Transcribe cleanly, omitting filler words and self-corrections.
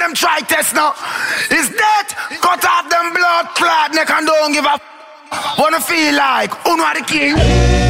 them try test now. Is that cut off them blood clot neck and don't give a wanna feel like who know the king?